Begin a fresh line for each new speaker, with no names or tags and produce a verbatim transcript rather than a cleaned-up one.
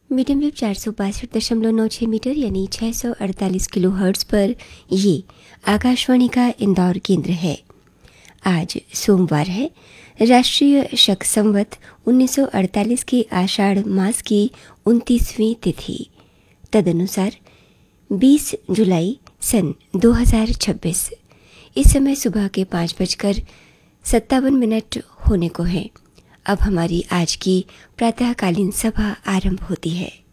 Medium wave चार सौ बासठ दशमलव नौ छः मीटर यानी छः सौ अड़तालीस किलो हर्ट्ज़ पर ये आकाशवाणी का इंदौर केंद्र है। आज सोमवार है। राष्ट्रीय शक संवत उन्नीस सौ अड़तालीस के आषाढ़ मास की उनतीसवीं तिथि, तदनुसार बीस जुलाई सन दो हज़ार छब्बीस। इस समय सुबह के पाँच बजकर सत्तावन मिनट होने को हैं। अब हमारी आज की प्रातःकालीन सभा आरंभ होती है।